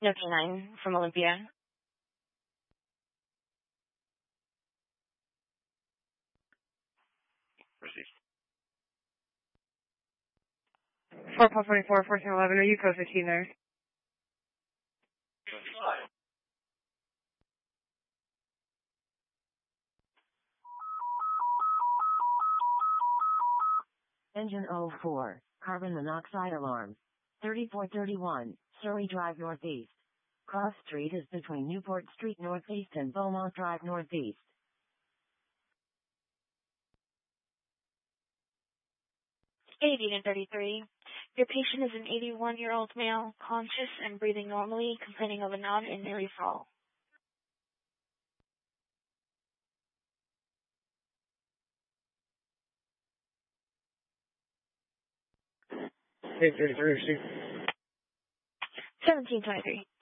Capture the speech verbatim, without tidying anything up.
No K nine from Olympia. Proceed. four Paul twenty-four, fourteen eleven, are you code fifteen there? Engine oh four, carbon monoxide alarm. thirty-four thirty-one, Surrey Drive Northeast. Cross Street is between Newport Street Northeast and Beaumont Drive Northeast. eighty and thirty-three. Your patient is an eighty-one-year-old male, conscious and breathing normally, complaining of a non-injury fall. eight thirty-three, receive. seventeen twenty-three.